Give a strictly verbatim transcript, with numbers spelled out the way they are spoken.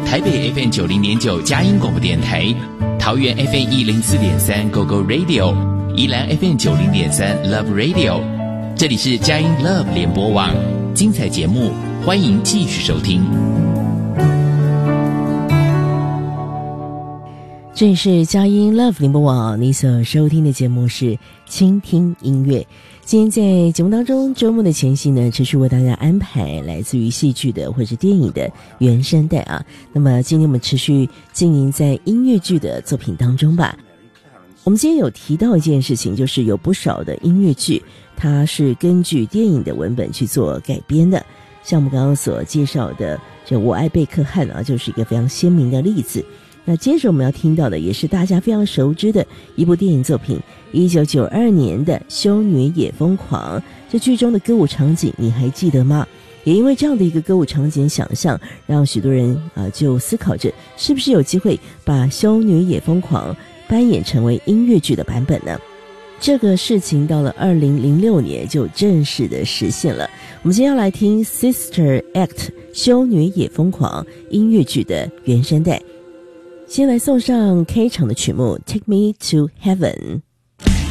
台北 F M 九零点九佳音广播电台，桃园 F M 一零四点三 Go Go Radio， 宜兰 F M 九零点三 Love Radio， 这里是佳音 Love 联播网，精彩节目欢迎继续收听。 这里是佳音 Love 联播网，你所收听的节目是倾听音乐。今天在节目当中，周末的前夕呢，持续为大家安排来自于戏剧的或者电影的原声带啊。那么今天我们持续经营在音乐剧的作品当中吧。我们今天有提到一件事情，就是有不少的音乐剧，它是根据电影的文本去做改编的。像我们刚刚所介绍的这《我爱贝克汉》啊，就是一个非常鲜明的例子。那接着我们要听到的也是大家非常熟知的一部电影作品，一九九二年的《修女也疯狂》。这剧中的歌舞场景你还记得吗？也因为这样的一个歌舞场景想象，让许多人啊、呃、就思考着是不是有机会把《修女也疯狂》扮演成为音乐剧的版本呢？这个事情到了二零零六年就正式的实现了。我们今天要来听 Sister Act 修女也疯狂音乐剧的原声带。先来送上开场的曲目 Take Me to Heaven。